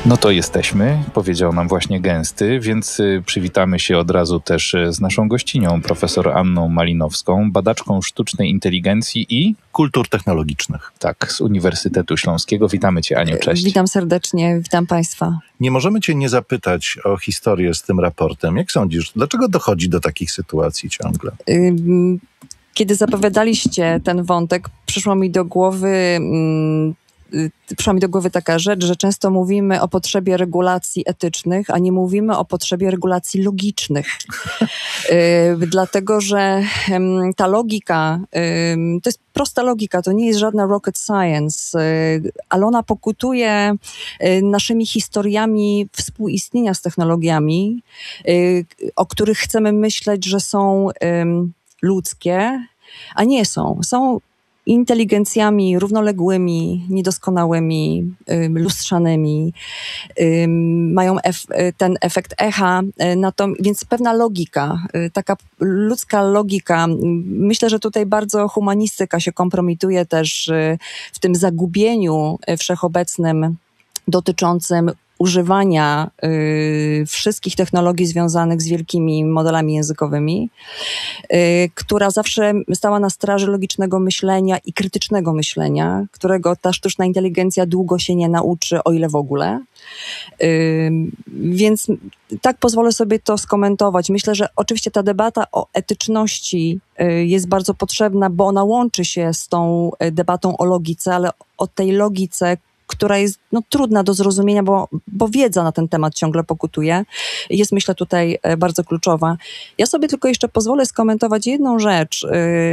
No to jesteśmy, powiedział nam właśnie Gęsty, więc przywitamy się od razu też z naszą gościnią, profesor Anną Malinowską, badaczką sztucznej inteligencji i kultur technologicznych. Tak, z Uniwersytetu Śląskiego. Witamy Cię, Aniu, cześć. Witam serdecznie, witam Państwa. Nie możemy Cię nie zapytać o historię z tym raportem. Jak sądzisz, dlaczego dochodzi do takich sytuacji ciągle? Kiedy zapowiadaliście ten wątek, przyszła mi do głowy taka rzecz, że często mówimy o potrzebie regulacji etycznych, a nie mówimy o potrzebie regulacji logicznych. Dlatego, że ta logika, to jest prosta logika, to nie jest żadna rocket science, ale ona pokutuje naszymi historiami współistnienia z technologiami, o których chcemy myśleć, że są ludzkie, a nie są. Są inteligencjami równoległymi, niedoskonałymi, lustrzanymi, mają ten efekt echa, więc pewna logika, taka ludzka logika. Myślę, że tutaj bardzo humanistyka się kompromituje też w tym zagubieniu wszechobecnym dotyczącym używania wszystkich technologii związanych z wielkimi modelami językowymi, która zawsze stała na straży logicznego myślenia i krytycznego myślenia, którego ta sztuczna inteligencja długo się nie nauczy, o ile w ogóle. Więc tak pozwolę sobie to skomentować. Myślę, że oczywiście ta debata o etyczności jest bardzo potrzebna, bo ona łączy się z tą debatą o logice, ale o tej logice, która jest trudna do zrozumienia, bo wiedza na ten temat ciągle pokutuje. Jest, myślę, tutaj bardzo kluczowa. Ja sobie tylko jeszcze pozwolę skomentować jedną rzecz.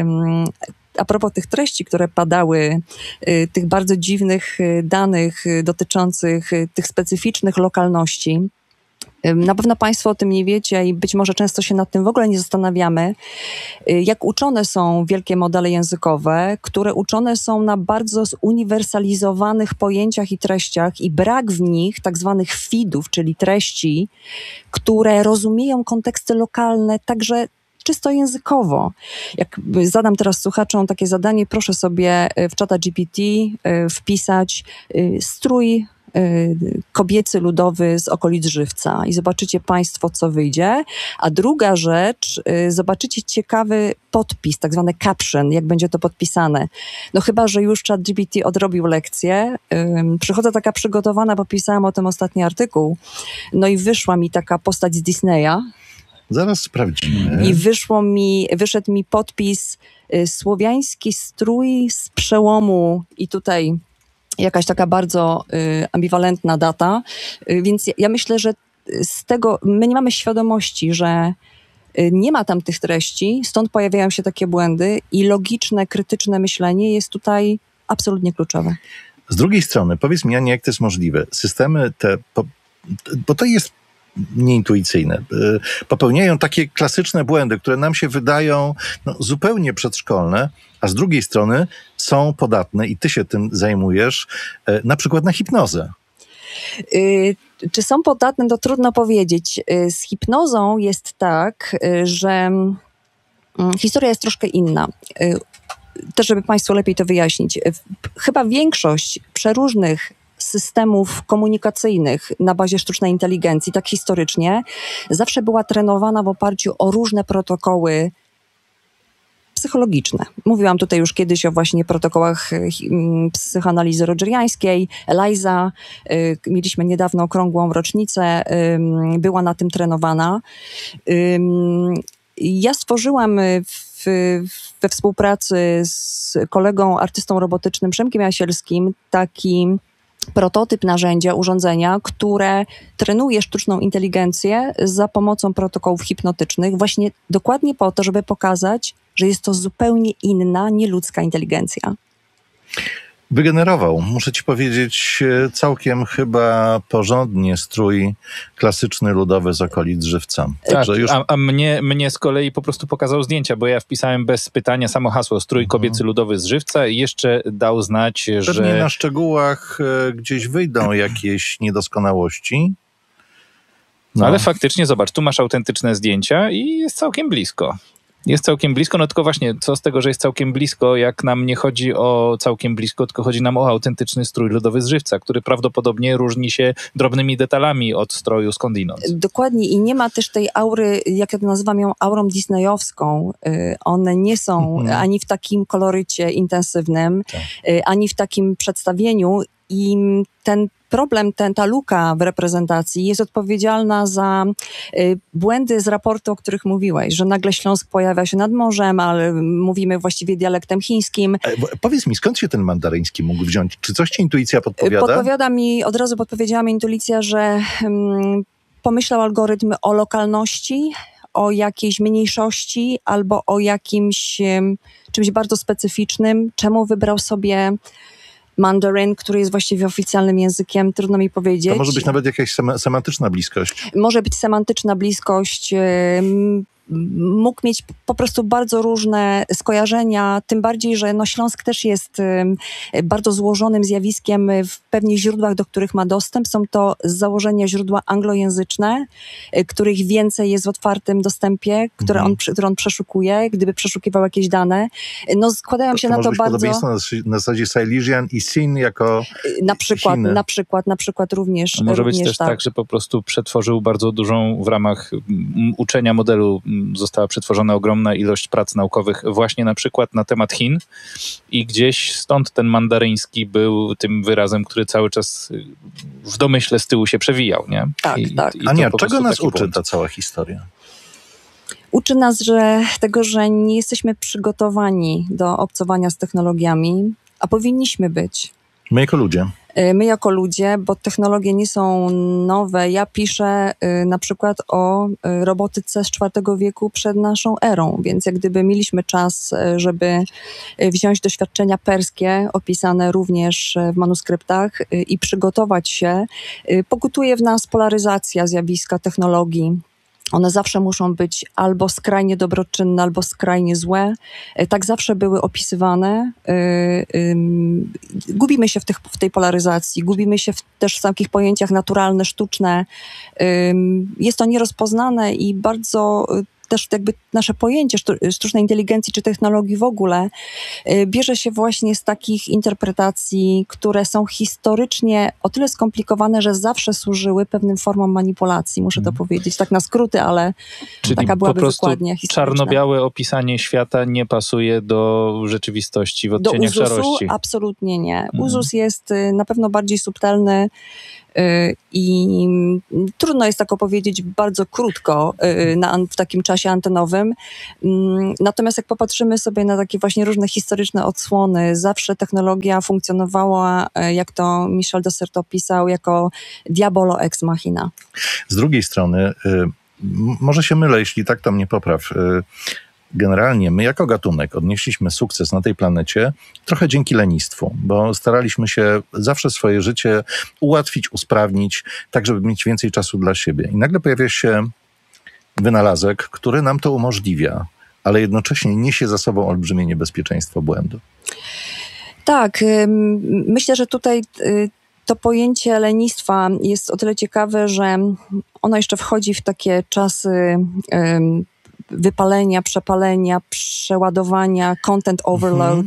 A propos tych treści, które padały, tych bardzo dziwnych danych dotyczących tych specyficznych lokalności. Na pewno Państwo o tym nie wiecie i być może często się nad tym w ogóle nie zastanawiamy, jak uczone są wielkie modele językowe, które uczone są na bardzo zuniwersalizowanych pojęciach i treściach i brak w nich tak zwanych feedów, czyli treści, które rozumieją konteksty lokalne, także czysto językowo. Jak zadam teraz słuchaczom takie zadanie, proszę sobie w czata GPT wpisać strój kobiecy ludowy z okolic Żywca i zobaczycie Państwo, co wyjdzie. A druga rzecz, zobaczycie ciekawy podpis, tak zwany caption, jak będzie to podpisane. No chyba, że już ChatGPT odrobił lekcję. Przychodzę taka przygotowana, bo pisałam o tym ostatni artykuł. No i wyszła mi taka postać z Disneya. Zaraz sprawdzimy. I wyszedł mi podpis słowiański strój z przełomu i tutaj jakaś taka bardzo ambiwalentna data, więc ja myślę, że z tego my nie mamy świadomości, że nie ma tam tych treści, stąd pojawiają się takie błędy i logiczne, krytyczne myślenie jest tutaj absolutnie kluczowe. Z drugiej strony, powiedz mi, Ania, jak to jest możliwe? Systemy te, bo to jest nieintuicyjne, popełniają takie klasyczne błędy, które nam się wydają zupełnie przedszkolne, a z drugiej strony są podatne i ty się tym zajmujesz, na przykład na hipnozę. Czy są podatne, to trudno powiedzieć. Z hipnozą jest tak, że historia jest troszkę inna. Też, żeby Państwu lepiej to wyjaśnić. Chyba większość przeróżnych systemów komunikacyjnych na bazie sztucznej inteligencji, tak historycznie, zawsze była trenowana w oparciu o różne protokoły psychologiczne. Mówiłam tutaj już kiedyś o właśnie protokołach psychoanalizy rogeriańskiej, ELIZA. Mieliśmy niedawno okrągłą rocznicę, była na tym trenowana. Ja stworzyłam we współpracy z kolegą, artystą robotycznym Przemkiem Jasielskim taki prototyp narzędzia, urządzenia, które trenuje sztuczną inteligencję za pomocą protokołów hipnotycznych, właśnie dokładnie po to, żeby pokazać, że jest to zupełnie inna, nieludzka inteligencja. Wygenerował, muszę ci powiedzieć, całkiem chyba porządnie strój klasyczny, ludowy z okolic Żywca. Tak, a mnie z kolei po prostu pokazał zdjęcia, bo ja wpisałem bez pytania samo hasło strój kobiecy ludowy z Żywca i jeszcze dał znać, że... Pewnie na szczegółach gdzieś wyjdą jakieś niedoskonałości. No ale faktycznie, zobacz, tu masz autentyczne zdjęcia i jest całkiem blisko. Jest całkiem blisko, no tylko właśnie, co z tego, że jest całkiem blisko, jak nam nie chodzi o całkiem blisko, tylko chodzi nam o autentyczny strój ludowy z żywca, który prawdopodobnie różni się drobnymi detalami od stroju skądinąd. Dokładnie i nie ma też tej aury, jak ja to nazywam ją, aurą disneyowską. One nie są ani w takim kolorycie intensywnym, ani w takim przedstawieniu i ten problem, ta luka w reprezentacji jest odpowiedzialna za błędy z raportu, o których mówiłeś, że nagle Śląsk pojawia się nad morzem, ale mówimy właściwie dialektem chińskim. Powiedz mi, skąd się ten mandaryński mógł wziąć? Czy coś ci intuicja podpowiada? Od razu podpowiedziała mi intuicja, że pomyślał algorytm o lokalności, o jakiejś mniejszości albo o jakimś czymś bardzo specyficznym. Czemu wybrał sobie Mandarin, który jest właściwie oficjalnym językiem, trudno mi powiedzieć. To może być nawet jakaś semantyczna bliskość. Może być semantyczna bliskość. Mógł mieć po prostu bardzo różne skojarzenia, tym bardziej, że Śląsk też jest bardzo złożonym zjawiskiem w pewnych źródłach, do których ma dostęp. Są to z założenia źródła anglojęzyczne, których więcej jest w otwartym dostępie, które on przeszukuje, gdyby przeszukiwał jakieś dane. Składają się na to bardzo... Może być na zasadzie Silesian i Sin jako na przykład również. Może być również też tak, że po prostu przetworzył bardzo dużą w ramach uczenia modelu została przetworzona ogromna ilość prac naukowych właśnie na przykład na temat Chin i gdzieś stąd ten mandaryński był tym wyrazem, który cały czas w domyśle z tyłu się przewijał, nie? Tak. Ania, czego nas uczy ta cała historia? Uczy nas że nie jesteśmy przygotowani do obcowania z technologiami, a powinniśmy być. My jako ludzie, bo technologie nie są nowe. Ja piszę na przykład o robotyce z IV wieku przed naszą erą, więc jak gdyby mieliśmy czas, żeby wziąć doświadczenia perskie, opisane również w manuskryptach i przygotować się. Pokutuje w nas polaryzacja zjawiska technologii. One zawsze muszą być albo skrajnie dobroczynne, albo skrajnie złe. Tak zawsze były opisywane. Gubimy się w tej polaryzacji, gubimy się też w takich pojęciach naturalne, sztuczne. Jest to nierozpoznane i bardzo też jakby nasze pojęcie sztucznej inteligencji czy technologii w ogóle bierze się właśnie z takich interpretacji, które są historycznie o tyle skomplikowane, że zawsze służyły pewnym formom manipulacji, muszę to powiedzieć, tak na skróty, ale czyli taka byłaby po prostu wykładnia historyczna. Czarno-białe opisanie świata nie pasuje do rzeczywistości w odcieniach do uzusu szarości. Absolutnie nie. Uzus jest na pewno bardziej subtelny i trudno jest tak opowiedzieć bardzo krótko w takim czasie antenowym. Natomiast jak popatrzymy sobie na takie właśnie różne historyczne odsłony, zawsze technologia funkcjonowała, jak to Michel de Certeau opisał, jako diabolo ex machina. Z drugiej strony, może się mylę, jeśli tak, to mnie popraw. Generalnie my jako gatunek odnieśliśmy sukces na tej planecie trochę dzięki lenistwu, bo staraliśmy się zawsze swoje życie ułatwić, usprawnić, tak żeby mieć więcej czasu dla siebie. I nagle pojawia się wynalazek, który nam to umożliwia, ale jednocześnie niesie za sobą olbrzymie niebezpieczeństwo błędu. Tak, myślę, że tutaj to pojęcie lenistwa jest o tyle ciekawe, że ono jeszcze wchodzi w takie czasy wypalenia, przepalenia, przeładowania, content overload,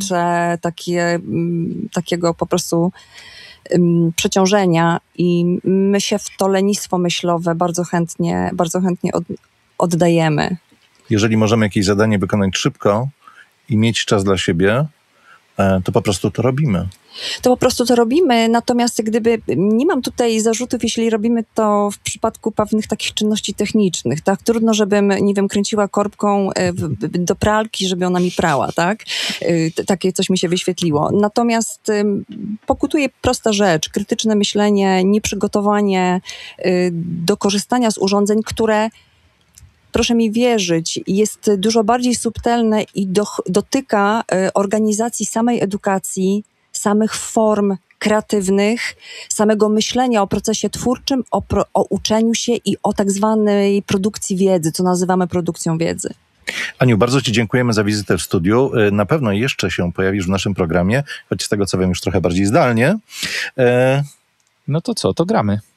takiego po prostu przeciążenia i my się w to lenistwo myślowe bardzo chętnie oddajemy. Jeżeli możemy jakieś zadanie wykonać szybko i mieć czas dla siebie, to po prostu to robimy. Natomiast gdyby nie mam tutaj zarzutów, jeśli robimy to w przypadku pewnych takich czynności technicznych, tak? Trudno, żebym, nie wiem, kręciła korbką do pralki, żeby ona mi prała, tak? Takie coś mi się wyświetliło. Natomiast pokutuje prosta rzecz, krytyczne myślenie, nieprzygotowanie do korzystania z urządzeń, które, proszę mi wierzyć, jest dużo bardziej subtelne i dotyka organizacji samej edukacji, samych form kreatywnych, samego myślenia o procesie twórczym, o uczeniu się i o tak zwanej produkcji wiedzy, co nazywamy produkcją wiedzy. Aniu, bardzo Ci dziękujemy za wizytę w studiu. Na pewno jeszcze się pojawisz w naszym programie, choć z tego co wiem już trochę bardziej zdalnie. No to co, to gramy.